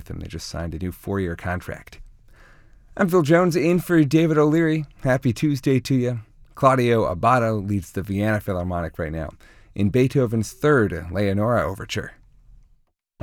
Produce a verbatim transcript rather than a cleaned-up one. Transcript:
with him. They just signed a new four-year contract. I'm Phil Jones, in for David O'Leary. Happy Tuesday to you. Claudio Abbado leads the Vienna Philharmonic right now in Beethoven's third Leonora Overture.